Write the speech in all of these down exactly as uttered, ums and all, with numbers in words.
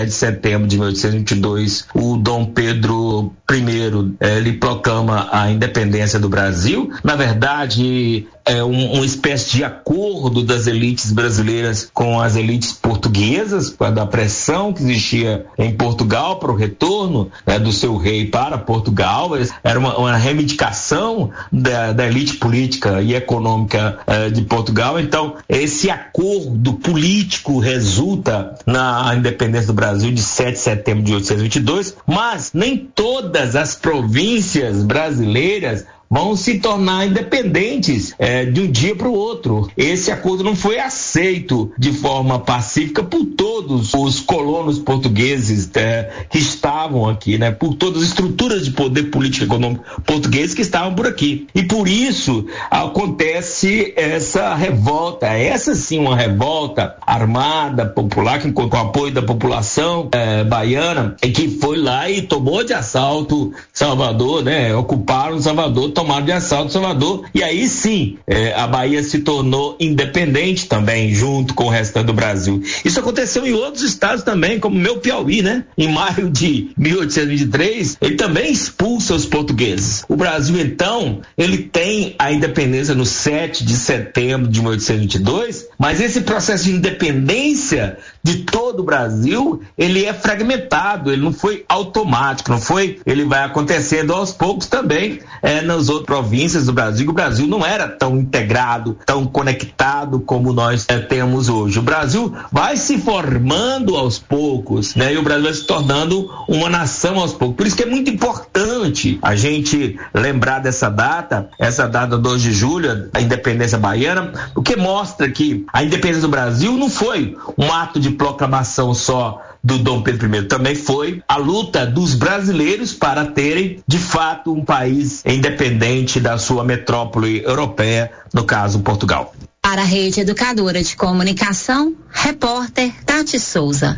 de setembro de mil oitocentos e vinte e dois, o Dom Pedro I, ele proclama a independência do Brasil. Na verdade, é um, uma espécie de acordo das elites brasileiras com as elites portuguesas, por causa da pressão que existia em Portugal para o retorno, né, do seu rei para Portugal. Era uma, uma reivindicação da, da elite política e econômica eh, de Portugal. Então, esse acordo político resulta na independência do Brasil de sete de setembro de mil oitocentos e vinte e dois, mas nem todas as províncias brasileiras vão se tornar independentes é, de um dia para o outro. Esse acordo não foi aceito de forma pacífica por todos os colonos portugueses é, que estavam aqui, né? Por todas as estruturas de poder político e econômico portugueses que estavam por aqui. E por isso acontece essa revolta, essa sim uma revolta armada, popular, que com o apoio da população é, baiana, e que foi lá e tomou de assalto Salvador, né? Ocuparam Salvador, tomaram de assalto Salvador, e aí sim é, a Bahia se tornou independente também, junto com o restante do Brasil. Isso aconteceu em outros estados também, como o meu Piauí, né? Em maio de mil oitocentos e vinte e três, ele também expulsa os portugueses. O Brasil, então, ele tem a independência no sete de setembro de mil oitocentos e vinte e dois, mas esse processo de independência de todo o Brasil, ele é fragmentado, ele não foi automático, não foi, ele vai acontecendo aos poucos também é, nas outras províncias do Brasil. O Brasil não era tão integrado, tão conectado como nós é, temos hoje. O Brasil vai se formando aos poucos, né? E o Brasil vai se tornando uma nação aos poucos. Por isso que é muito importante a gente lembrar dessa data, essa data dois de julho, a independência baiana, o que mostra que a independência do Brasil não foi um ato de proclamação só do Dom Pedro I, também foi a luta dos brasileiros para terem, de fato, um país independente da sua metrópole europeia, no caso, Portugal. Para a Rede Educadora de Comunicação, repórter Tati Souza.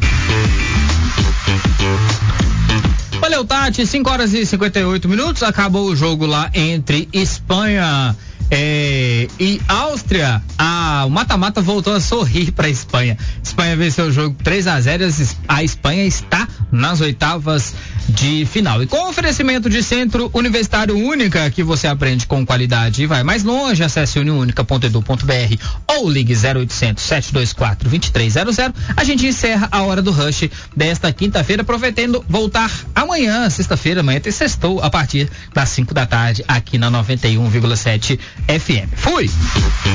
Valeu, Tati. cinco horas e cinquenta e oito minutos. Acabou o jogo lá entre Espanha É, e Áustria. Ah, o mata-mata voltou a sorrir para a Espanha. Espanha venceu o jogo três a zero. A Espanha está nas oitavas de final. E com o oferecimento de Centro Universitário Única, que você aprende com qualidade e vai mais longe, acesse uniúnica ponto edu ponto br ou ligue zero oitocentos, sete dois quatro, dois três zero zero. A gente encerra a hora do Rush desta quinta-feira, prometendo voltar amanhã, sexta-feira. Amanhã tem sextou a partir das cinco da tarde aqui na noventa e um vírgula sete F M. Fui!